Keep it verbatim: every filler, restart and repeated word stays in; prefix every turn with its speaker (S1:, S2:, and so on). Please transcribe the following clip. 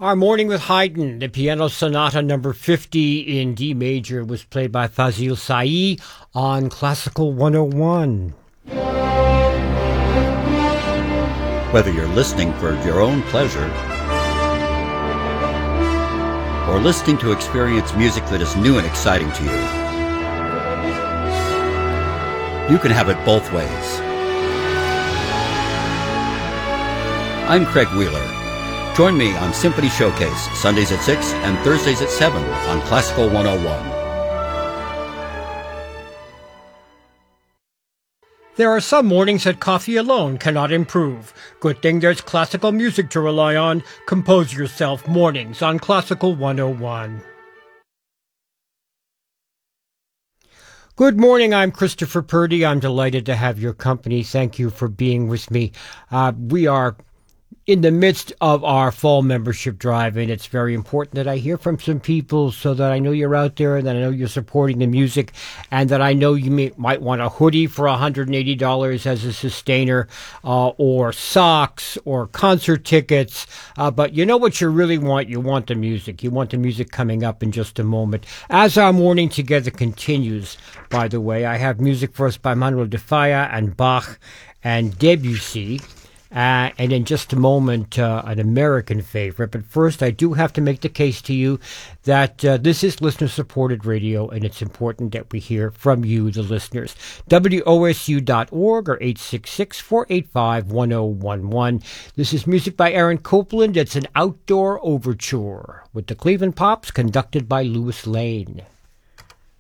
S1: Our Morning with Haydn, the piano sonata number fifty in D major, was played by Fazil Say on Classical one oh one.
S2: Whether you're listening for your own pleasure or listening to experience music that is new and exciting to you, you can have it both ways. I'm Craig Wheeler. Join me on Symphony Showcase, Sundays at six and Thursdays at seven on Classical one oh one.
S1: There are some mornings that coffee alone cannot improve. Good thing there's classical music to rely on. Compose yourself mornings on Classical one oh one. Good morning, I'm Christopher Purdy. I'm delighted to have your company. Thank you for being with me. Uh, we are in the midst of our fall membership drive, and it's very important that I hear from some people so that I know you're out there and that I know you're supporting the music and that I know you may, might want a hoodie for one hundred eighty dollars as a sustainer uh, or socks or concert tickets. Uh, but you know what you really want? You want the music. You want the music coming up in just a moment. As our morning together continues, by the way, I have music for us by Manuel de Falla and Bach and Debussy. Uh, and in just a moment, uh, an American favorite. But first, I do have to make the case to you that uh, this is listener-supported radio, and it's important that we hear from you, the listeners. W O S U dot org or eight six six, four eight five, one oh one one. This is music by Aaron Copland. It's an outdoor overture with the Cleveland Pops, conducted by Louis Lane.